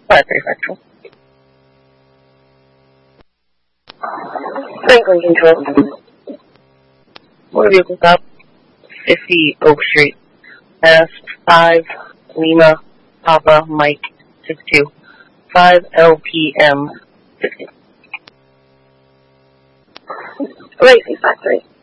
5-3 Franklin Control. Motor vehicle stop, 50 Oak Street. Mass 5 Lima Papa Mike 62. 5 LPM 60. Racing Factory.